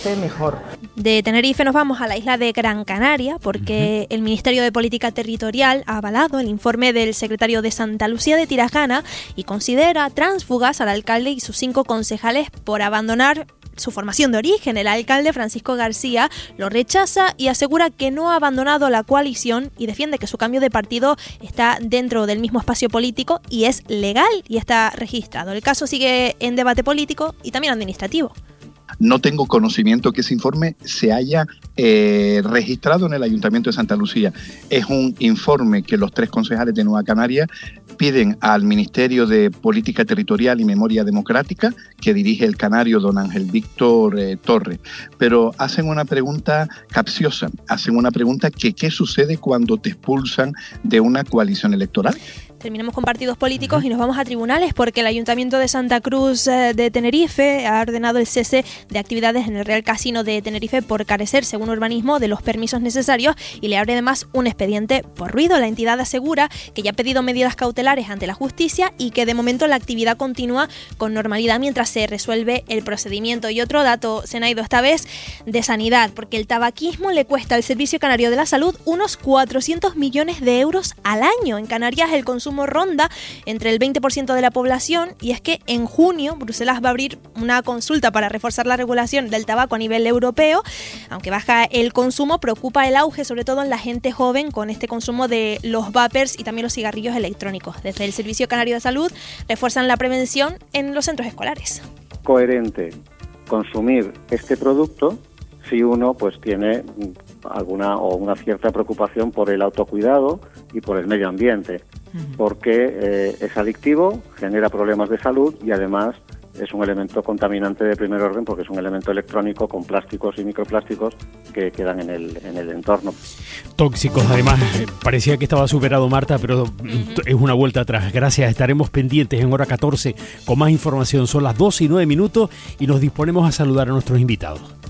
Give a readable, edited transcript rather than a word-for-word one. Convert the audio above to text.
Mejor. De Tenerife nos vamos a la isla de Gran Canaria porque el Ministerio de Política Territorial ha avalado el informe del secretario de Santa Lucía de Tirajana y considera tránsfugas al alcalde y sus 5 concejales por abandonar su formación de origen. El alcalde Francisco García lo rechaza y asegura que no ha abandonado la coalición y defiende que su cambio de partido está dentro del mismo espacio político y es legal y está registrado. El caso sigue en debate político y también administrativo. No tengo conocimiento que ese informe se haya registrado en el Ayuntamiento de Santa Lucía. Es un informe que los 3 concejales de Nueva Canaria piden al Ministerio de Política Territorial y Memoria Democrática, que dirige el canario don Ángel Víctor Torres. Pero hacen una pregunta capciosa, hacen una pregunta que ¿qué sucede cuando te expulsan de una coalición electoral? Terminamos con partidos políticos y nos vamos a tribunales porque el Ayuntamiento de Santa Cruz de Tenerife ha ordenado el cese de actividades en el Real Casino de Tenerife por carecer, según urbanismo, de los permisos necesarios y le abre además un expediente por ruido. La entidad asegura que ya ha pedido medidas cautelares ante la justicia y que de momento la actividad continúa con normalidad mientras se resuelve el procedimiento. Y otro dato, Zenaido, esta vez de sanidad, porque el tabaquismo le cuesta al Servicio Canario de la Salud unos 400 millones de euros al año. En Canarias el consumo ronda entre el 20% de la población y es que en junio Bruselas va a abrir una consulta para reforzar la regulación del tabaco a nivel europeo. Aunque baja el consumo, preocupa el auge, sobre todo en la gente joven, con este consumo de los vapers y también los cigarrillos electrónicos. Desde el Servicio Canario de Salud refuerzan la prevención en los centros escolares. Coherente consumir este producto si uno pues tiene alguna o una cierta preocupación por el autocuidado y por el medio ambiente, porque es adictivo, genera problemas de salud y además es un elemento contaminante de primer orden porque es un elemento electrónico con plásticos y microplásticos que quedan en el entorno. Tóxicos, además. Parecía que estaba superado, Marta, pero es una vuelta atrás. Gracias, estaremos pendientes en hora 14 con más información. Son las 12:09 y nos disponemos a saludar a nuestros invitados.